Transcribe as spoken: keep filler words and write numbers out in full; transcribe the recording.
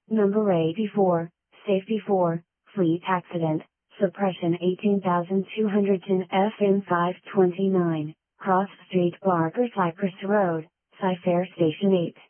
Number eighty-four, Safety four, Fleet Accident, Suppression eighteen thousand two hundred ten F M five twenty-nine, Cross Street Barker Cypress Road, Cyfair Station eight.